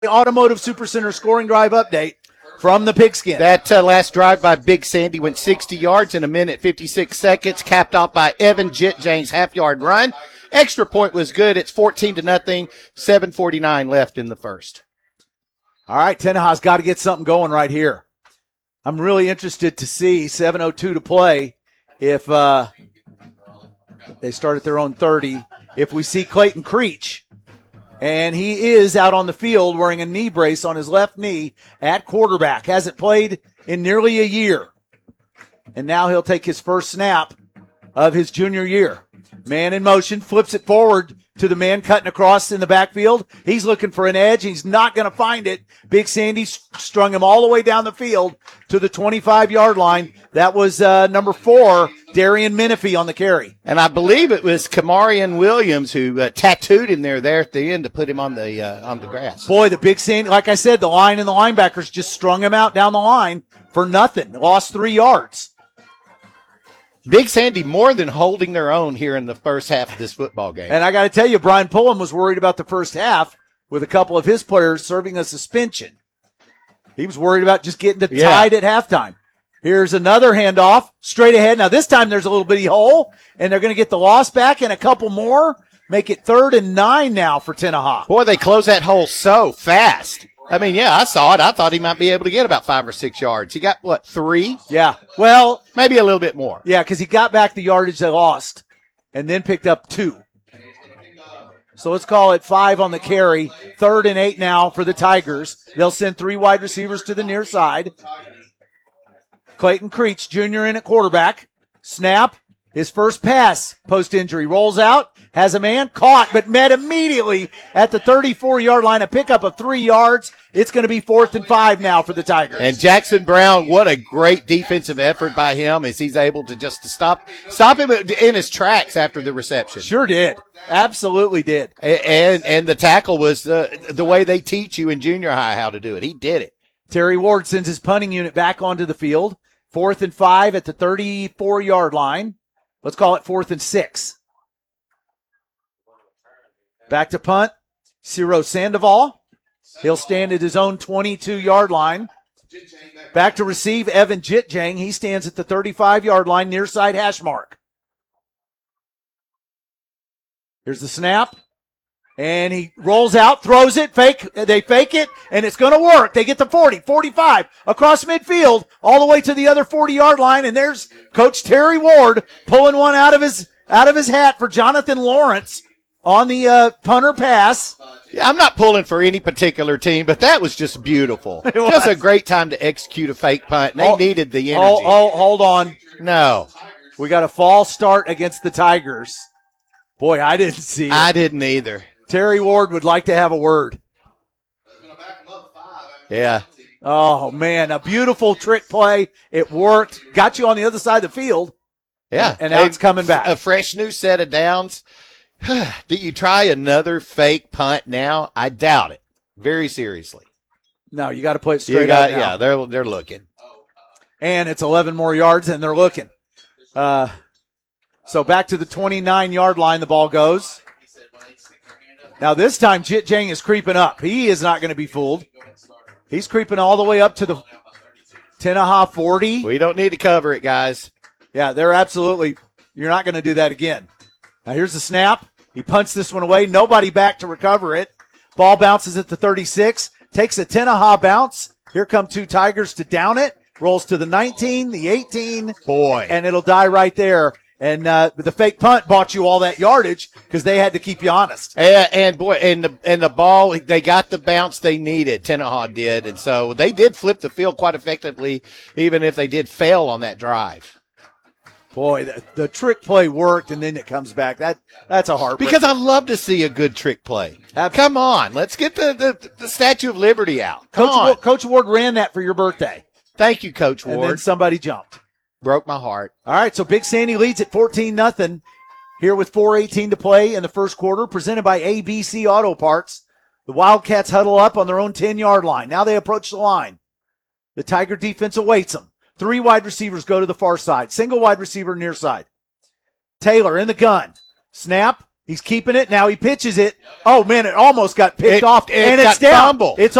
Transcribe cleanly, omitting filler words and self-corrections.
Automotive Supercenter scoring drive update from the Pigskin. That last drive by Big Sandy went 60 yards in a minute 56 seconds, capped off by Evan Jitjang's half-yard run. Extra point was good. It's 14-0, 7:49 left in the first. All right, Tenaha's got to get something going right here. I'm really interested to see 7:02 to play if they start at their own 30. If we see Clayton Creech. And he is out on the field wearing a knee brace on his left knee at quarterback. Hasn't played in nearly a year. And now he'll take his first snap of his junior year. Man in motion, flips it forward to the man cutting across in the backfield. He's looking for an edge. He's not going to find it. Big Sandy strung him all the way down the field to the 25-yard line. That was number 4, Darian Menifee on the carry. And I believe it was Kamarian Williams who tattooed him there at the end to put him on the grass. Boy, the Big Sandy, like I said, the line and the linebackers just strung him out down the line for nothing. Lost 3 yards. Big Sandy more than holding their own here in the first half of this football game. And I got to tell you, Brian Pullen was worried about the first half with a couple of his players serving a suspension. He was worried about just getting tied at halftime. Here's another handoff straight ahead. Now this time there's a little bitty hole, and they're going to get the loss back and a couple more. Make it 3rd and 9 now for Tenaha. Boy, they close that hole so fast. I mean, yeah, I saw it. I thought he might be able to get about 5 or 6 yards. He got, 3? Yeah. Well, maybe a little bit more. Yeah, because he got back the yardage they lost and then picked up 2. So let's call it 5 on the carry. 3rd and 8 now for the Tigers. They'll send 3 wide receivers to the near side. Clayton Creech, junior, in at quarterback. Snap. His first pass post-injury. Rolls out. Has a man caught, but met immediately at the 34-yard line. A pickup of 3 yards. It's going to be 4th and 5 now for the Tigers. And Jackson Brown, what a great defensive effort by him as he's able to just stop him in his tracks after the reception. Sure did. Absolutely did. And the tackle was the way they teach you in junior high how to do it. He did it. Terry Ward sends his punting unit back onto the field. 4th and 5 at the 34-yard line. Let's call it 4th and 6. Back to punt. Ciro Sandoval. He'll stand at his own 22-yard line. Back to receive Evan Jitjang. He stands at the 35-yard line, near side hash mark. Here's the snap. And he rolls out, throws it, they fake it, and it's going to work. They get to 40, 45, across midfield, all the way to the other 40-yard line, and there's Coach Terry Ward pulling one out of his hat for Jonathan Lawrence on the punter pass. Yeah, I'm not pulling for any particular team, but that was just beautiful. Just a great time to execute a fake punt. They needed the energy. Hold on. No. We got a false start against the Tigers. Boy, I didn't see it. I didn't either. Terry Ward would like to have a word. Yeah. Oh, man, a beautiful trick play. It worked. Got you on the other side of the field. Yeah. And now it's coming back. A fresh new set of downs. Do you try another fake punt now? I doubt it. Very seriously. No, you got to play it straight out now. Yeah, they're looking. And it's 11 more yards, and they're looking. So back to the 29-yard line the ball goes. Now this time Jitjang is creeping up. He is not going to be fooled. He's creeping all the way up to the Tenaha 40. We don't need to cover it, guys. Yeah, they're absolutely – you're not going to do that again. Now here's the snap. He punts this one away. Nobody back to recover it. Ball bounces at the 36. Takes a Tenaha bounce. Here come 2 Tigers to down it. Rolls to the 19, the 18. Boy. And it'll die right there. And the fake punt bought you all that yardage because they had to keep you honest. And the ball, they got the bounce they needed. Tenaha did, and so they did flip the field quite effectively, even if they did fail on that drive. Boy, the trick play worked, and then it comes back. That's a heartbreak. Because I love to see a good trick play. Come on, let's get the Statue of Liberty out. Coach Ward ran that for your birthday. Thank you, Coach Ward. And then somebody jumped. Broke my heart. All right, so Big Sandy leads at 14-0 here with 4:18 to play in the first quarter, presented by ABC Auto Parts. The Wildcats huddle up on their own 10-yard line. Now they approach the line. The Tiger defense awaits them. 3 wide receivers go to the far side. Single wide receiver near side. Taylor in the gun. Snap. He's keeping it. Now he pitches it. Oh, man, it almost got picked off, It and got it's down. fumbled. It's